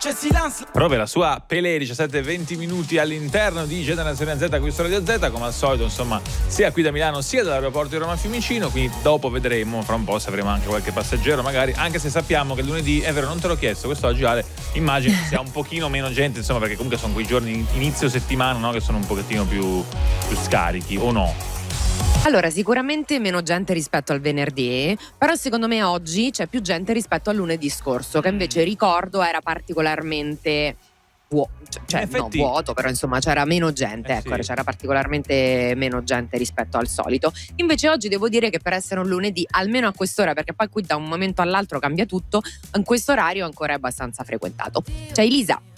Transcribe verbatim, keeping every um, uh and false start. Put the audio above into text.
Proprio la sua Pelé, diciassette e venti minuti all'interno di Generazione Z, qui su Radio Z, come al solito, insomma, sia qui da Milano sia dall'aeroporto di Roma Fiumicino, quindi dopo vedremo fra un po' se avremo anche qualche passeggero magari, anche se sappiamo che lunedì, è vero, non te l'ho chiesto, quest'oggi Ale, immagino sia un pochino meno gente, insomma, perché comunque sono quei giorni inizio settimana, no, che sono un pochettino più, più scarichi, o no? Allora, sicuramente meno gente rispetto al venerdì, però secondo me oggi c'è più gente rispetto al lunedì scorso, che invece ricordo era particolarmente vuoto, cioè no, vuoto, però insomma c'era meno gente, eh ecco, sì. c'era particolarmente meno gente rispetto al solito. Invece oggi devo dire che per essere un lunedì, almeno a quest'ora, perché poi qui da un momento all'altro cambia tutto, in questo orario ancora è abbastanza frequentato. C'è Elisa.